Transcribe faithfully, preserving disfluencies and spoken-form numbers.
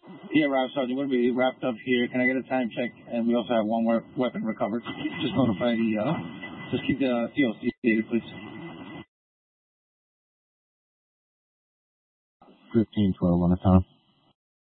Yeah, Rob Sergeant, we're going to be wrapped up here. Can I get a time check? And we also have one more weapon recovered. Just notify the, uh, just keep the C O C updated, please. fifteen twelve on the time.